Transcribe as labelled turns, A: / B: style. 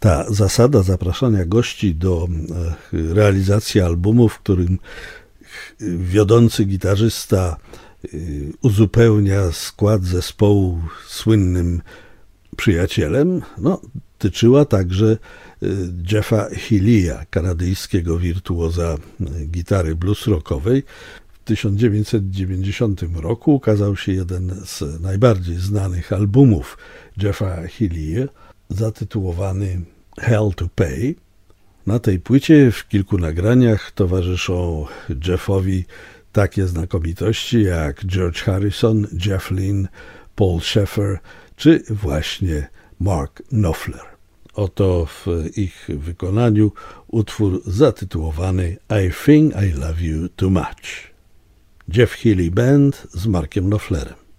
A: Ta zasada zapraszania gości do realizacji albumu, w którym wiodący gitarzysta uzupełnia skład zespołu słynnym przyjacielem, tyczyła także Jeffa Healey'a, kanadyjskiego wirtuoza gitary blues rockowej. W 1990 roku ukazał się jeden z najbardziej znanych albumów Jeffa Healey'a, zatytułowany Hell to Pay. Na tej płycie w kilku nagraniach towarzyszą Jeffowi takie znakomitości jak George Harrison, Jeff Lynne, Paul Shaffer czy właśnie Mark Knopfler. Oto w ich wykonaniu utwór zatytułowany I Think I Love You Too Much. Jeff Healey Band z Markiem Knopflerem.